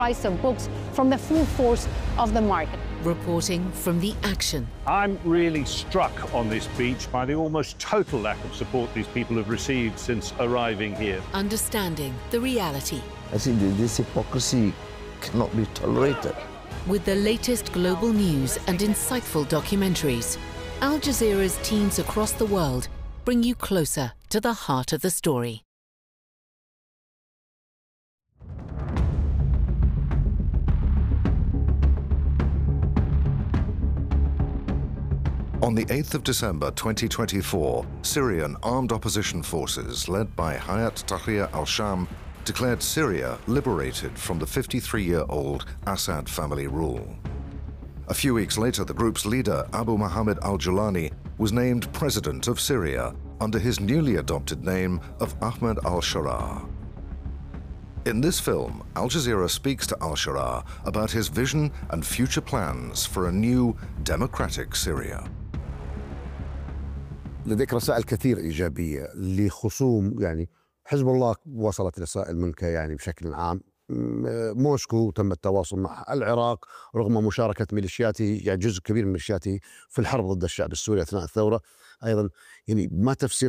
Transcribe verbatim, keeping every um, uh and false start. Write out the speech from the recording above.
price of books from the full force of the market. Reporting from the action. I'm really struck on this beach by the almost total lack of support these people have received since arriving here. Understanding the reality. I think this hypocrisy cannot be tolerated. With the latest global news and insightful documentaries, Al Jazeera's teams across the world bring you closer to the heart of the story. On the eighth of December twenty twenty-four, Syrian armed opposition forces led by Hayat Tahrir al-Sham declared Syria liberated from the fifty-three-year-old Assad family rule. A few weeks later, the group's leader, Abu Mohammed al-Julani, was named president of Syria under his newly adopted name of Ahmed al-Sharaa. In this film, Al Jazeera speaks to al-Sharaa about his vision and future plans for a new democratic Syria. لديك رسائل كثير إيجابية لخصوم يعني حزب الله وصلت رسائل منك يعني بشكل عام. موسكو تم التواصل مع العراق رغم مشاركة ميليشياته يعني جزء كبير من ميليشياته في الحرب ضد الشعب السوري أثناء الثورة. أيضا يعني ما تفسير